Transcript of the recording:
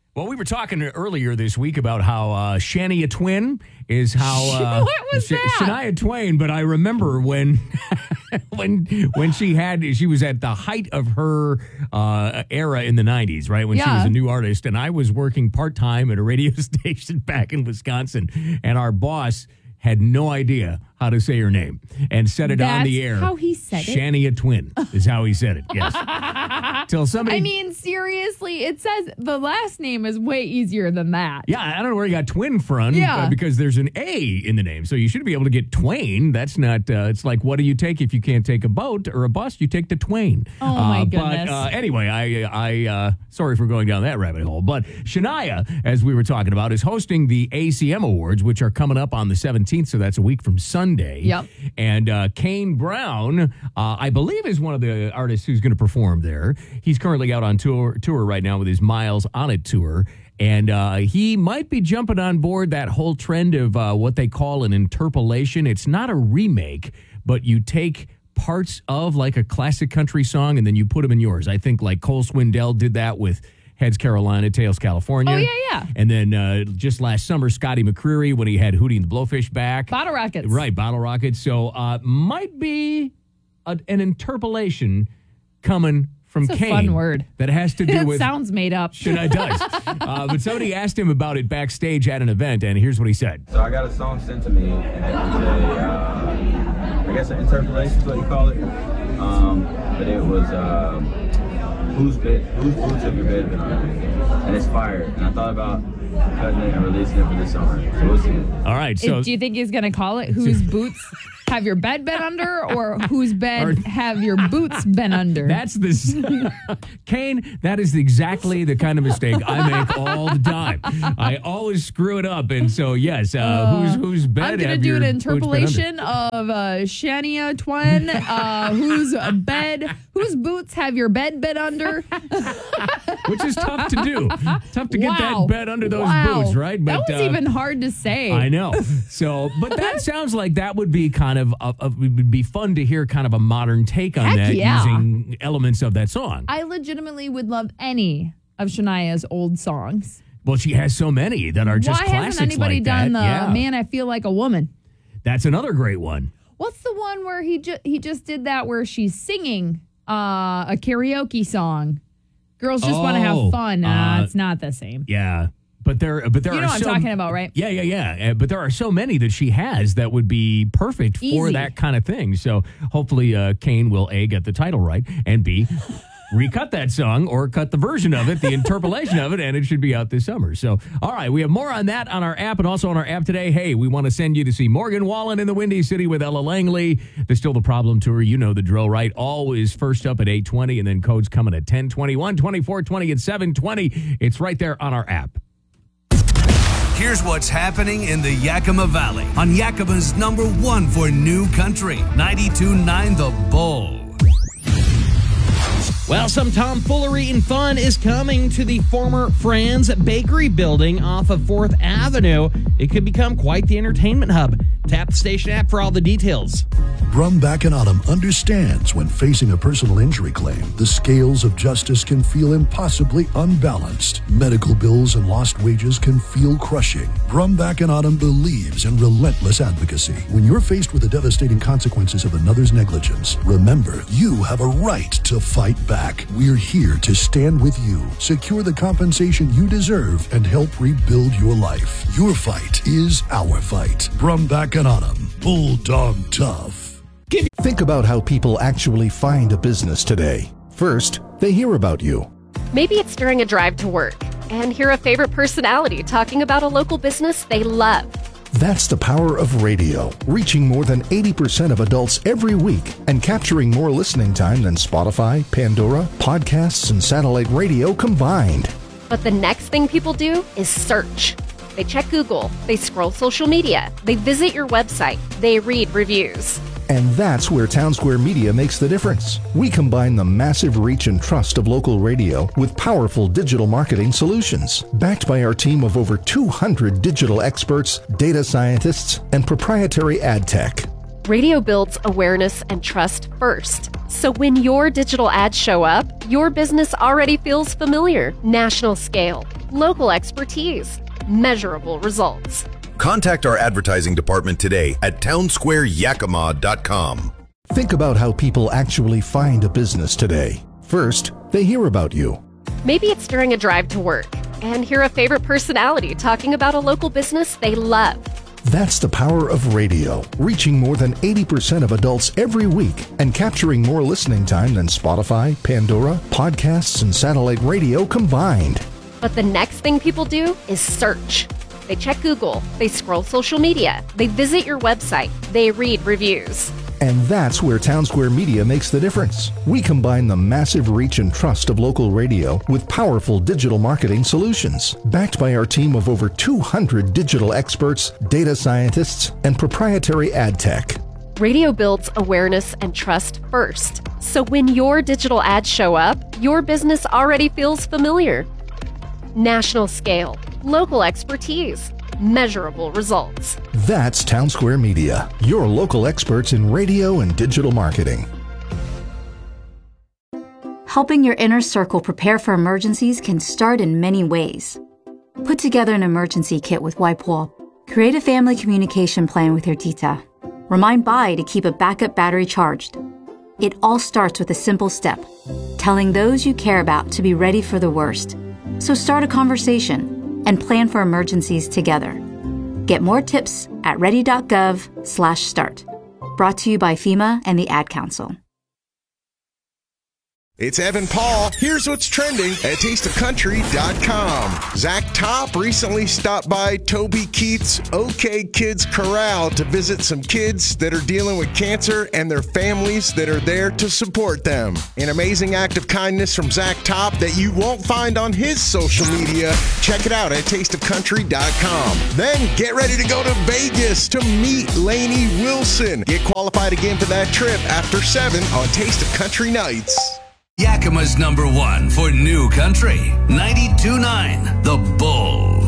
Well, we were talking earlier this week about how Shania Twin is how what was that? Shania Twain. But I remember when she was at the height of her era in the 90s, right? When she was a new artist, and I was working part-time at a radio station back in Wisconsin, and our boss had no idea how to say her name and said it on the air. That's how he said it? Shania Twin is how he said it, yes. Till somebody... I mean, seriously, it says the last name is way easier than that. Yeah, I don't know where you got twin from, because there's an A in the name. So you should be able to get Twain. That's not, it's like, what do you take if you can't take a boat or a bus? You take the Twain. Oh, my goodness. But anyway, I sorry for going down that rabbit hole. But Shania, as we were talking about, is hosting the ACM Awards, which are coming up on the 17th. So that's a week from Sunday. Yep. And Kane Brown, I believe, is one of the artists who's going to perform there. He's currently out on tour right now with his Miles On It tour. And he might be jumping on board that whole trend of what they call an interpolation. It's not a remake, but you take parts of like a classic country song and then you put them in yours. I think like Cole Swindell did that with Heads Carolina, Tails California. Oh, yeah. And then just last summer, Scotty McCreery, when he had Hootie and the Blowfish back. Bottle Rockets. Right, Bottle Rockets. So might be an interpolation coming from It's a Kane. fun word. That has to do It with... sounds made up. It does. But somebody asked him about it backstage at an event, and here's what he said. So I got a song sent to me, and it was I guess an interpolation is what you call it. But it was... Whose boots have your bed been on? And it's fire. And I thought about cutting it and releasing it for this summer. So we'll see. All right. So do you think he's going to call it Whose Boots Have Your Bed Been Under, or Whose Bed Have Your Boots Been Under? That's this. Kane, that is exactly the kind of mistake I make all the time. I always screw it up. And so, yes, whose bed I'm going to do an interpolation of Shania Twain, whose boots have your bed been under? Which is tough to do. Tough to get that bed under those boots, right? But that was even hard to say. I know. So, but that sounds like that would be kind of, it would be fun to hear kind of a modern take on that using elements of that song. I legitimately would love any of Shania's old songs. Well, she has so many that are just classics like that. Why hasn't anybody done the Man, I Feel Like a Woman? That's another great one. What's the one where he just did that where she's singing a karaoke song? Girls just want to have fun. It's not the same. Yeah. But there are you know what I'm talking about, right? Yeah. But there are so many that she has that would be perfect for that kind of thing. So hopefully Kane will A, get the title right, and B, recut that song or cut the version of it, the interpolation of it, and it should be out this summer. So, all right, we have more on that on our app and also on our app today. Hey, we want to send you to see Morgan Wallen in the Windy City with Ella Langley. The Still the Problem tour, you know the drill, right? Always first up at 8:20, and then codes coming at 10:20, 24:20, and 7:20. It's right there on our app. Here's what's happening in the Yakima Valley on Yakima's #1 for new country, 92.9 The Bull. Well, some tomfoolery and fun is coming to the former Franz Bakery building off of 4th Avenue. It could become quite the entertainment hub. Tap the station app for all the details. Brumback and Autumn understands when facing a personal injury claim, the scales of justice can feel impossibly unbalanced. Medical bills and lost wages can feel crushing. Brumback and Autumn believes in relentless advocacy. When you're faced with the devastating consequences of another's negligence, remember, you have a right to fight back. We're here to stand with you, secure the compensation you deserve, and help rebuild your life. Your fight is our fight. Brumback and Autumn, Bulldog Tough. Think about how people actually find a business today. First, they hear about you. Maybe it's during a drive to work and hear a favorite personality talking about a local business they love. That's the power of radio, reaching more than 80% of adults every week and capturing more listening time than Spotify, Pandora, podcasts, and satellite radio combined. But the next thing people do is search. They check Google, they scroll social media, they visit your website, they read reviews. And that's where Townsquare Media makes the difference. We combine the massive reach and trust of local radio with powerful digital marketing solutions, backed by our team of over 200 digital experts, data scientists, and proprietary ad tech. Radio builds awareness and trust first. So when your digital ads show up, your business already feels familiar. National scale, local expertise, measurable results. Contact our advertising department today at townsquareyakima.com. Think about how people actually find a business today. First, they hear about you. Maybe it's during a drive to work and hear a favorite personality talking about a local business they love. That's the power of radio, reaching more than 80% of adults every week and capturing more listening time than Spotify, Pandora, podcasts, and satellite radio combined. But the next thing people do is search. They check Google, they scroll social media, they visit your website, they read reviews. And that's where Townsquare Media makes the difference. We combine the massive reach and trust of local radio with powerful digital marketing solutions, backed by our team of over 200 digital experts, data scientists, and proprietary ad tech. Radio builds awareness and trust first. So when your digital ads show up, your business already feels familiar. National scale, local expertise, measurable results. That's Townsquare Media, your local experts in radio and digital marketing. Helping your inner circle prepare for emergencies can start in many ways. Put together an emergency kit with Wipewool. Create a family communication plan with your tita. Remind Bai to keep a backup battery charged. It all starts with a simple step, telling those you care about to be ready for the worst. So start a conversation and plan for emergencies together. Get more tips at ready.gov/start. Brought to you by FEMA and the Ad Council. It's Evan Paul. Here's what's trending at tasteofcountry.com. Zach Top recently stopped by Toby Keith's OK Kids Corral to visit some kids that are dealing with cancer and their families that are there to support them. An amazing act of kindness from Zach Top that you won't find on his social media. Check it out at tasteofcountry.com. Then get ready to go to Vegas to meet Lainey Wilson. Get qualified again for that trip after 7 on Taste of Country Nights. Yakima's #1 for new country. 92.9 The Bull.